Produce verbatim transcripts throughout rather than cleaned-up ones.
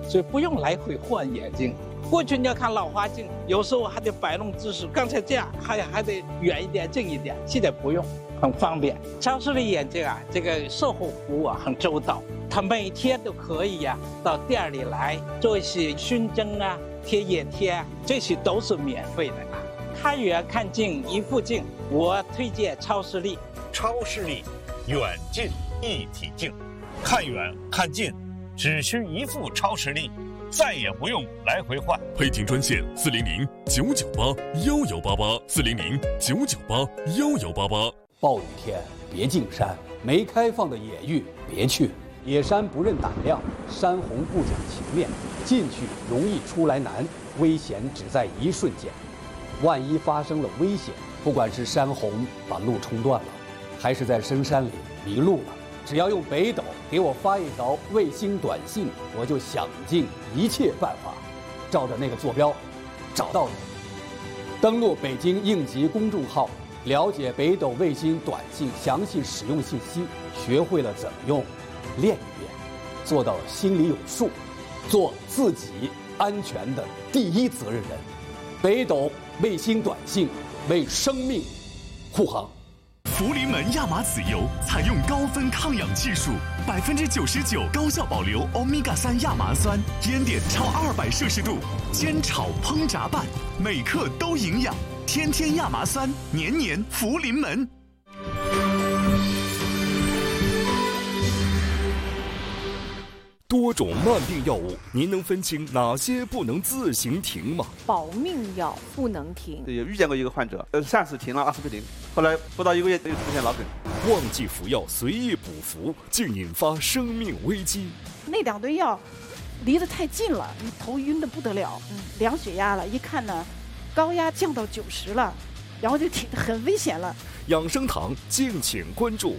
所以不用来回换眼镜。过去你要看老花镜，有时候还得摆弄姿势，刚才这样还还得远一点、近一点，现在不用，很方便。超视力眼镜啊，这个售后服务啊很周到，他每天都可以呀、啊、到店里来做一些熏蒸啊、贴眼贴啊，这些都是免费的啊。看远看近一副镜，我推荐超视力。 超视力，远近一体镜，看远看近，只需一副超视力。再也不用来回换。 配听专线四零零九九八幺幺八八四零零九九八幺幺八八。 暴雨天别进山，没开放的野域别去。野山不认胆量，山洪不讲情面，进去容易出来难，危险只在一瞬间。万一发生了危险，不管是山洪把路冲断了，还是在深山里迷路了，只要用北斗给我发一条卫星短信，我就想尽一切办法，照着那个坐标找到你。登录北京应急公众号，了解北斗卫星短信详细使用信息，学会了怎么用，练一遍，做到心里有数，做自己安全的第一责任人。北斗卫星短信为生命护航。 福临门亚麻籽油采用高分抗氧技术，百分之九十九高效保留欧米伽三亚麻酸，烟点超二百摄氏度，煎炒烹炸拌，每克都营养。天天亚麻酸，年年福临门。多种慢病药物，您能分清哪些不能自行停吗？ 保命药不能停。 有遇见过一个患者，呃，上次停了阿司匹林，后来不到一个月就出现脑梗。 忘记服药，随意补服，竟引发生命危机。 那两堆药离得太近了，你头晕得不得了，嗯，量血压了，一看呢，高压降到九十了，然后就挺很危险了。 养生堂敬请关注。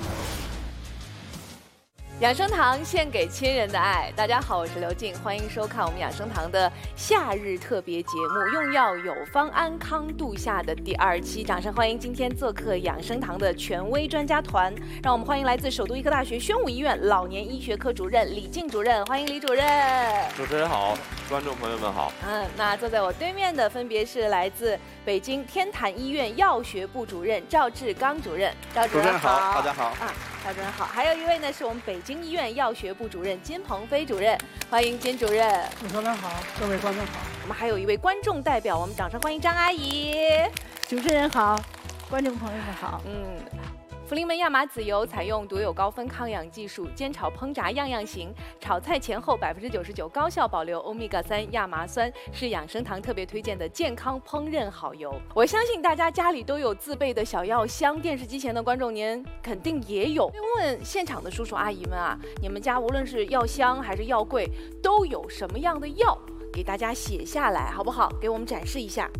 养生堂献给亲人的爱。大家好，我是刘静，欢迎收看我们养生堂的夏日特别节目《用药有方，安康度夏》的第二期。掌声欢迎今天做客养生堂的权威专家团，让我们欢迎来自首都医科大学宣武医院老年医学科主任李静主任，欢迎李主任。 主持人好，观众朋友们好。 嗯，那坐在我对面的分别是来自北京天坛医院药学部主任赵志刚主任，赵主任好， 大家好啊。赵主任好，还有一位呢是我们北京医院药学部主任金鹏飞主任，欢迎金主任。 主持人好，各位观众好。 我们还有一位观众代表，我们掌声欢迎张阿姨。 主持人好，观众朋友们好。 嗯。福临门亚麻籽油采用独有高分抗氧技术，煎炒烹炸样样行，炒菜前后百分之九十九高效保留欧米伽三亚麻酸，是养生堂特别推荐的健康烹饪好油。我相信大家家里都有自备的小药箱，电视机前的观众您肯定也有。问问现场的叔叔阿姨们啊，你们家无论是药箱还是药柜，都有什么样的药？给大家写下来好不好？给我们展示一下。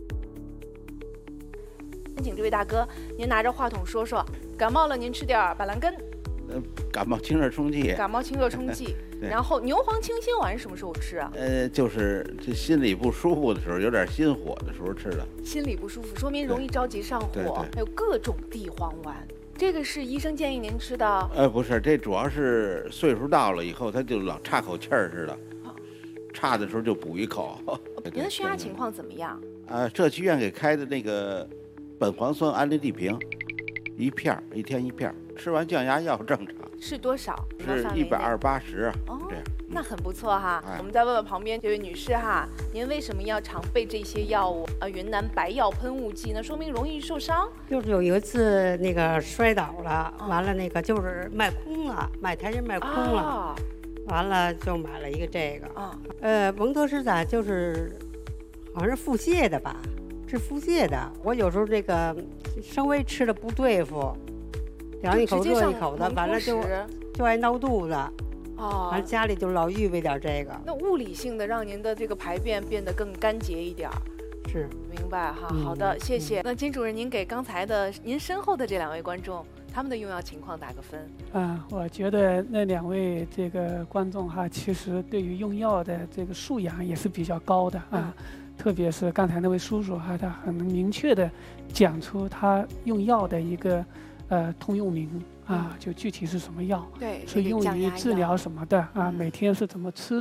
请这位大哥，您拿着话筒说说，感冒了您吃点板蓝根， 呃，感冒清热冲剂， 感冒清热冲剂。然后牛黄清心丸什么时候吃啊？ 呃，就是这心里不舒服的时候，有点心火的时候吃的。 心里不舒服，说明容易着急上火。还有各种地黄丸，这个是医生建议您吃的？ 呃，不是，这主要是岁数到了以后，他就老岔口气儿似的，岔的时候就补一口。 您的血压情况怎么样？ 啊，社区医院给开的那个。苯环酸氨利地平，一片一天一片，吃完降压药正常。 是多少？ 是一百二八十。 哦，这样，那很不错哈。哎、我们再问问旁边这位女士哈，您为什么要常备这些药物？呃，云南白药喷雾剂，那说明容易受伤。 就是有一次那个摔倒了，哦、完了那个就是卖空了，买台阶卖空了，哦、完了就买了一个这个。啊、哦，呃，蒙特施坦就是好像是腹泻的吧。是腹泻的，我有时候这个稍微吃的不对付，凉一口热一口的，完了就就爱闹肚子，哦，完了家里就老预备点这个。 那物理性的让您的这个排便变得更干结一点， 是明白哈？嗯、好的，谢谢。嗯、那金主任，您给刚才的您身后的这两位观众，他们的用药情况打个分。 啊，我觉得那两位这个观众哈，其实对于用药的这个素养也是比较高的啊。嗯，特别是刚才那位叔叔哈，他很能明确的讲出他用药的一个呃通用名啊，就具体是什么药， 对， 是用于治疗什么的啊，每天是怎么吃。